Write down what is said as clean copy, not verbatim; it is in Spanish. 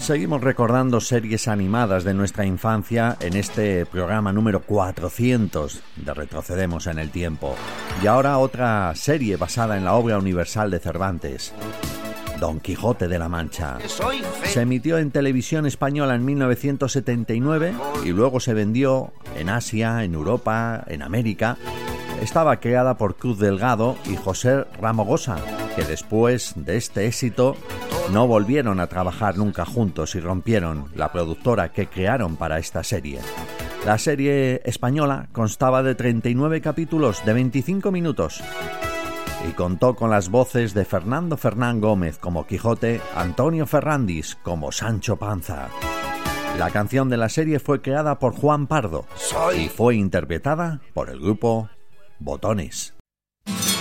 Seguimos recordando series animadas de nuestra infancia en este programa número 400 de Retrocedemos en el Tiempo. Y ahora otra serie basada en la obra universal de Cervantes, Don Quijote de la Mancha. Se emitió en televisión española en 1979 y luego se vendió en Asia, en Europa, en América. Estaba creada por Cruz Delgado y José Ramogosa, que después de este éxito no volvieron a trabajar nunca juntos y rompieron la productora que crearon para esta serie. La serie española constaba de 39 capítulos de 25 minutos y contó con las voces de Fernando Fernán Gómez como Quijote, Antonio Ferrandis como Sancho Panza. La canción de la serie fue creada por Juan Pardo y fue interpretada por el grupo Botones.